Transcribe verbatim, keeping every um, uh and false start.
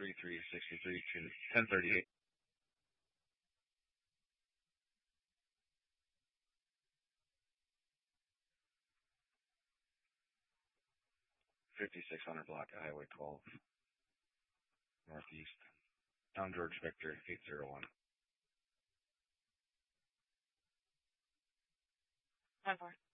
three three sixty three to ten thirty eight. Fifty six hundred block of Highway twelve northeast. Town George Victor eight zero one. Ten four.